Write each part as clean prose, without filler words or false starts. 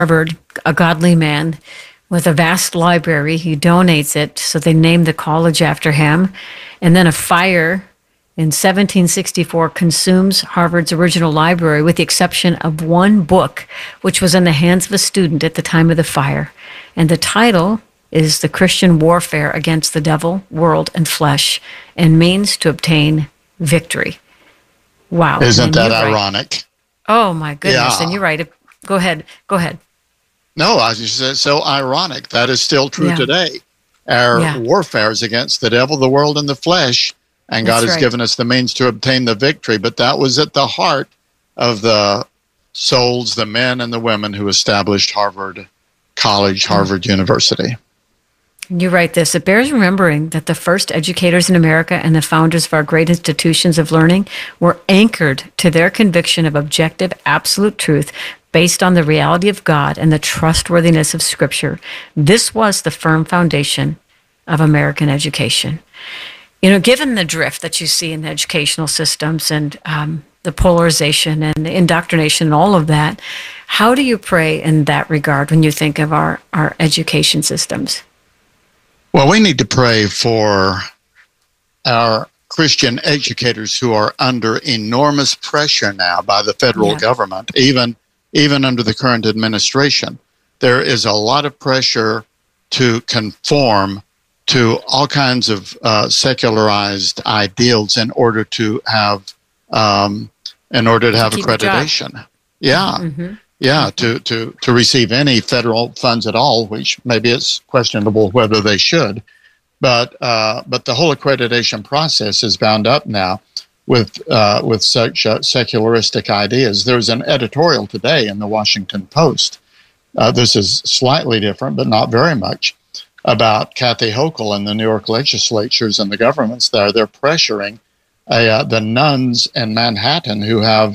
Harvard, a godly man with a vast library. He donates it, so they named the college after him. And then a fire in 1764 consumes Harvard's original library, with the exception of one book, which was in the hands of a student at the time of the fire. And the title is The Christian Warfare Against the Devil, World, and Flesh, and Means to Obtain Victory. Wow. Isn't that ironic? Oh, my goodness. Yeah. And you're right. Go ahead. No, I just said so ironic. That is still true today. Our warfare is against the devil, the world, and the flesh, and God has given us the means to obtain the victory. But that was at the heart of the souls, the men and the women who established Harvard College, Harvard University. You write this: it bears remembering that the first educators in America and the founders of our great institutions of learning were anchored to their conviction of objective, absolute truth based on the reality of God and the trustworthiness of Scripture. This was the firm foundation of American education. You know, given the drift that you see in the educational systems and the polarization and the indoctrination and all of that, how do you pray in that regard when you think of our education systems? Well, we need to pray for our Christian educators who are under enormous pressure now by the federal government, even under the current administration. There is a lot of pressure to conform to all kinds of secularized ideals in order to have accreditation. To receive any federal funds at all, which maybe it's questionable whether they should. But the whole accreditation process is bound up now with such secularistic ideas. There's an editorial today in the Washington Post. This is slightly different, but not very much, about Kathy Hochul and the New York legislatures and the governments there. They're pressuring the nuns in Manhattan who have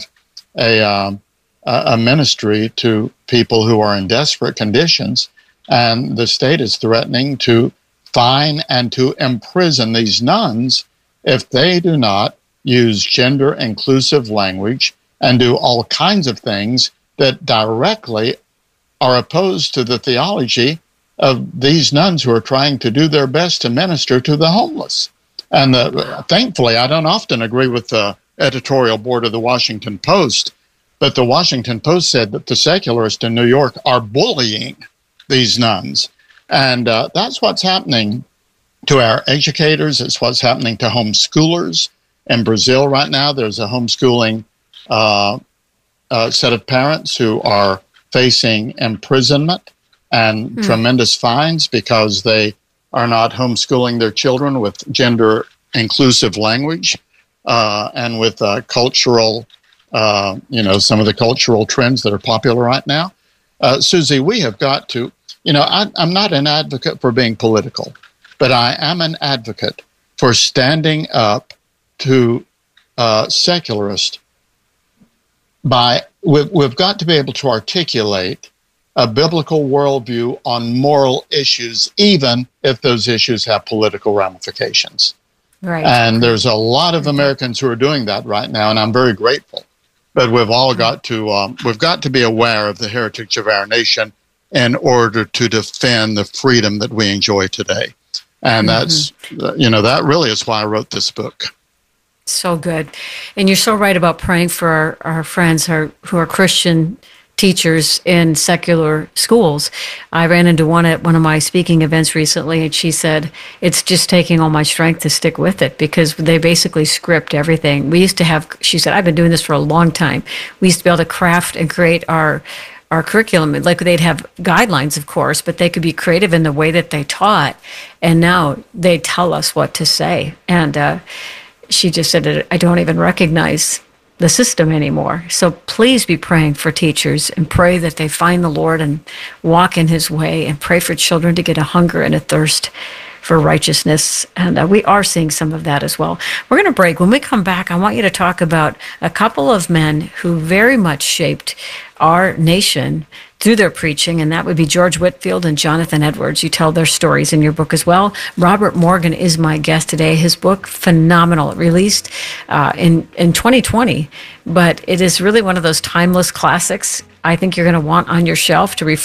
a ministry to people who are in desperate conditions, and the state is threatening to fine and to imprison these nuns if they do not use gender-inclusive language and do all kinds of things that directly are opposed to the theology of these nuns who are trying to do their best to minister to the homeless. And thankfully, I don't often agree with the editorial board of the Washington Post, but the Washington Post said that the secularists in New York are bullying these nuns. And that's what's happening to our educators. It's what's happening to homeschoolers. In Brazil right now, there's a homeschooling set of parents who are facing imprisonment and tremendous fines because they are not homeschooling their children with gender-inclusive language and with cultural, some of the cultural trends that are popular right now. Susie, we have got to, I'm not an advocate for being political, but I am an advocate for standing up to secularists. We've got to be able to articulate a biblical worldview on moral issues, even if those issues have political ramifications. Right. And there's a lot of Americans who are doing that right now, and I'm very grateful. But we've all got to be aware of the heritage of our nation in order to defend the freedom that we enjoy today. And that's, that really is why I wrote this book. So good. And you're so right about praying for our friends who are Christian teachers in secular schools. I ran into one at one of my speaking events recently, and she said, it's just taking all my strength to stick with it because they basically script everything. We used to have, she said, I've been doing this for a long time. We used to be able to craft and create our curriculum. Like they'd have guidelines, of course, but they could be creative in the way that they taught. And now they tell us what to say. And she just said, I don't even recognize the system anymore. So please be praying for teachers and pray that they find the Lord and walk in his way, and pray for children to get a hunger and a thirst for righteousness. And we are seeing some of that as well. We're going to break. When we come back, I want you to talk about a couple of men who very much shaped our nation through their preaching, and that would be George Whitefield and Jonathan Edwards. You tell their stories in your book as well. Robert Morgan is my guest today. His book, phenomenal. It released in 2020, but it is really one of those timeless classics. I think you're going to want on your shelf to